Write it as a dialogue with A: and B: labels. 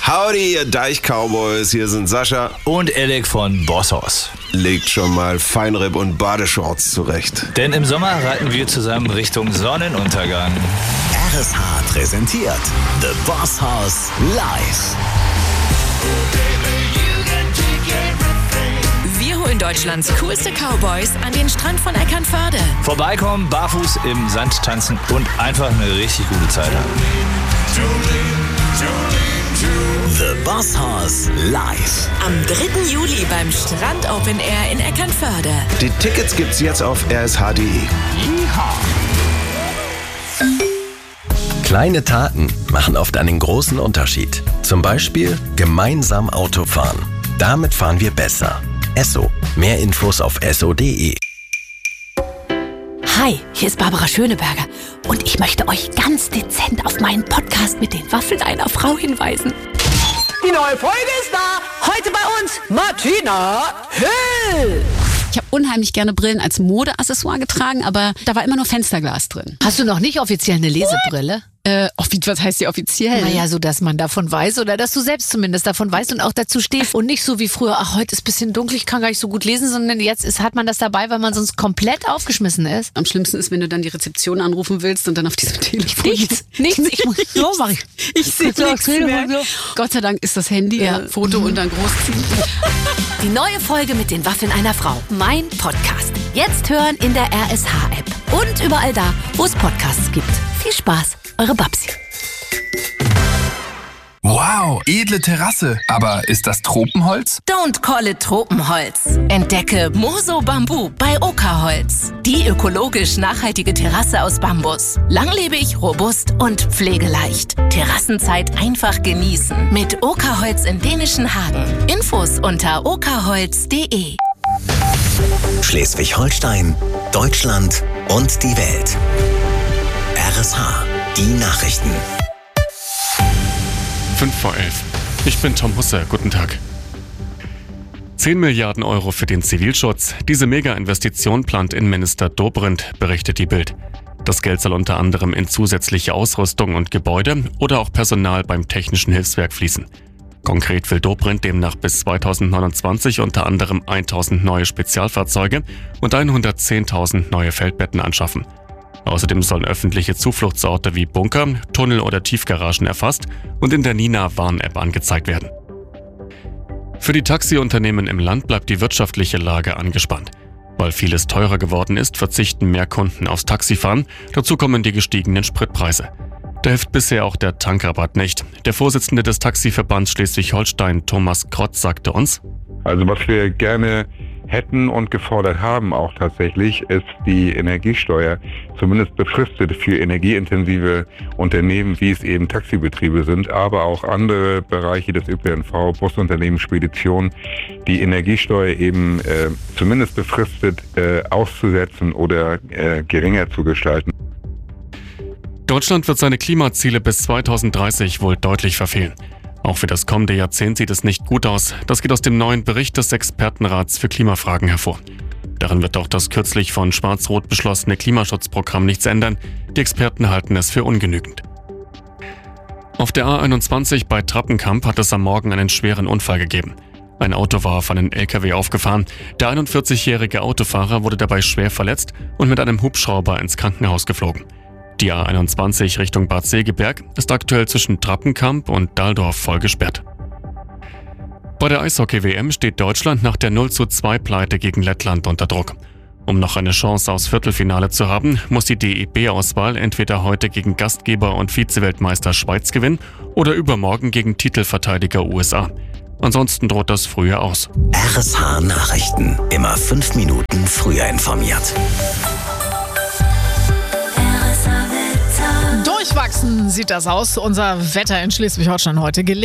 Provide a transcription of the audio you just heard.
A: Howdy, ihr Deich-Cowboys, hier sind Sascha
B: und Alec von Bosshaus.
A: Legt schon mal Feinripp und Badeshorts zurecht.
B: Denn im Sommer reiten wir zusammen Richtung Sonnenuntergang.
C: RSH präsentiert The Bosshaus live.
D: Wir holen Deutschlands coolste Cowboys an den Strand von Eckernförde.
B: Vorbeikommen, barfuß im Sand tanzen und einfach eine richtig gute Zeit haben.
C: The Bosshaus live.
D: Am 3. Juli beim Strand Open Air in Eckernförde.
A: Die Tickets gibt's jetzt auf rsh.de.
E: Kleine Taten machen oft einen großen Unterschied. Zum Beispiel gemeinsam Auto fahren. Damit fahren wir besser. Esso. Mehr Infos auf esso.de.
F: Hi, hier ist Barbara Schöneberger und ich möchte euch ganz dezent auf meinen Podcast mit den Waffeln einer Frau hinweisen.
G: Die neue Folge ist da. Heute bei uns Martina Hill.
F: Ich habe unheimlich gerne Brillen als Modeaccessoire getragen, aber da war immer nur Fensterglas drin.
H: Hast du noch nicht offiziell eine Lesebrille?
F: Was heißt die offiziell?
H: Naja, so dass man davon weiß oder dass du selbst zumindest davon weißt und auch dazu stehst und nicht so wie früher, ach, heute ist ein bisschen dunkel, ich kann gar nicht so gut lesen, sondern jetzt hat man das dabei, weil man sonst komplett aufgeschmissen ist.
F: Am schlimmsten ist, wenn du dann die Rezeption anrufen willst und dann auf diesem Telefon...
H: Nichts. Ich muss so machen.
F: Ich sehe nichts mehr. Gott sei Dank ist das Handy, Foto und dann großziehen.
D: Die neue Folge mit den Waffeln einer Frau. Mein Podcast. Jetzt hören in der RSH-App. Und überall da, wo es Podcasts gibt. Viel Spaß, eure Babsi.
I: Wow, edle Terrasse. Aber ist das Tropenholz?
D: Don't call it Tropenholz. Entdecke Moso Bambu bei Oka-Holz. Die ökologisch nachhaltige Terrasse aus Bambus. Langlebig, robust und pflegeleicht. Terrassenzeit einfach genießen. Mit Oka-Holz in dänischen Hagen. Infos unter okaholz.de.
C: Schleswig-Holstein, Deutschland und die Welt. RSH, die Nachrichten.
J: 11:05. Ich bin Tom Husse. Guten Tag. 10 Milliarden Euro für den Zivilschutz. Diese Mega-Investition plant Innenminister Dobrindt, berichtet die Bild. Das Geld soll unter anderem in zusätzliche Ausrüstung und Gebäude oder auch Personal beim Technischen Hilfswerk fließen. Konkret will Dobrindt demnach bis 2029 unter anderem 1.000 neue Spezialfahrzeuge und 110.000 neue Feldbetten anschaffen. Außerdem sollen öffentliche Zufluchtsorte wie Bunker, Tunnel oder Tiefgaragen erfasst und in der Nina-Warn-App angezeigt werden. Für die Taxiunternehmen im Land bleibt die wirtschaftliche Lage angespannt. Weil vieles teurer geworden ist, verzichten mehr Kunden aufs Taxifahren. Dazu kommen die gestiegenen Spritpreise. Da hilft bisher auch der Tankrabatt nicht. Der Vorsitzende des Taxiverbands Schleswig-Holstein, Thomas Krotz, sagte uns:
K: Also was wir gerne hätten und gefordert haben auch tatsächlich, ist die Energiesteuer zumindest befristet für energieintensive Unternehmen, wie es eben Taxibetriebe sind, aber auch andere Bereiche des ÖPNV, Busunternehmen, Speditionen, die Energiesteuer eben zumindest befristet auszusetzen oder geringer zu gestalten.
J: Deutschland wird seine Klimaziele bis 2030 wohl deutlich verfehlen. Auch für das kommende Jahrzehnt sieht es nicht gut aus. Das geht aus dem neuen Bericht des Expertenrats für Klimafragen hervor. Darin wird auch das kürzlich von Schwarz-Rot beschlossene Klimaschutzprogramm nichts ändern. Die Experten halten es für ungenügend. Auf der A21 bei Trappenkamp hat es am Morgen einen schweren Unfall gegeben. Ein Auto war auf einen LKW aufgefahren. Der 41-jährige Autofahrer wurde dabei schwer verletzt und mit einem Hubschrauber ins Krankenhaus geflogen. Die A21 Richtung Bad Segeberg ist aktuell zwischen Trappenkamp und Dahldorf voll gesperrt. Bei der Eishockey-WM steht Deutschland nach der 0:2-Pleite gegen Lettland unter Druck. Um noch eine Chance aufs Viertelfinale zu haben, muss die DEB-Auswahl entweder heute gegen Gastgeber und Vize-Weltmeister Schweiz gewinnen oder übermorgen gegen Titelverteidiger USA. Ansonsten droht das früher aus.
C: RSH Nachrichten. Immer 5 Minuten früher informiert.
G: Durchwachsen sieht das aus. Unser Wetter in Schleswig-Holstein heute.